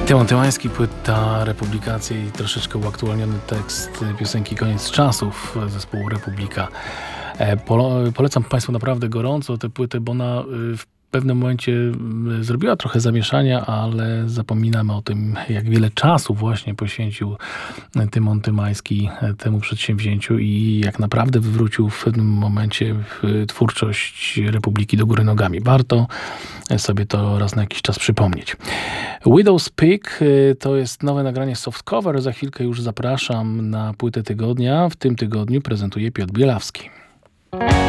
Tymon Tymański, płyta Republikacja i troszeczkę uaktualniony tekst piosenki Koniec czasów zespołu Republika. Polecam Państwu naprawdę gorąco tę płytę, bo ona w pewnym momencie zrobiła trochę zamieszania, ale zapominamy o tym, jak wiele czasu właśnie poświęcił Tymon Tymański temu przedsięwzięciu i jak naprawdę wywrócił w pewnym momencie twórczość Republiki do góry nogami. Warto sobie to raz na jakiś czas przypomnieć. Widow's Peak to jest nowe nagranie softcover. Za chwilkę już zapraszam na płytę tygodnia. W tym tygodniu prezentuje Piotr Bielawski.